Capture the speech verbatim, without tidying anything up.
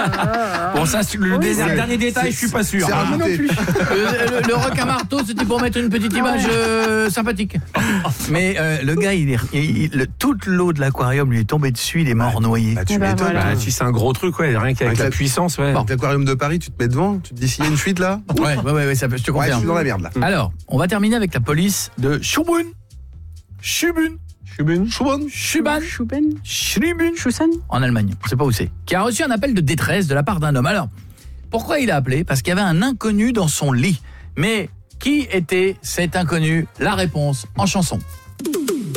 Bon, ça, le Oui, désert, c'est- dernier détail, je suis pas sûr. C'est hein. rajouté. Le, le, le requin marteau, c'était pour mettre une petite image euh, sympathique. Mais euh, le gars, il est, il- il- le- toute l'eau de l'aquarium lui est tombée dessus, il est mort noyé. Bah, tu Eh ben, m'étonnes. voilà. Bah, si c'est un gros truc, ouais, rien qu'avec Avec la la- puissance, ouais. Avec l'aquarium de Paris, tu te mets devant, tu te dis s'il y a une fuite là. Ouais, ouais, ouais, ouais, ça peut, je te Ouais, je confirme. suis dans la merde là. Alors, on va terminer avec la police de Schubun. Schubun. Schubun. Schubun. Schuban. Schuben, Schubun. Schussen. En Allemagne, on sait pas où c'est. Qui a reçu un appel de détresse de la part d'un homme. Alors, pourquoi il a appelé? Parce qu'il y avait un inconnu dans son lit. Mais qui était cet inconnu? La réponse en chanson.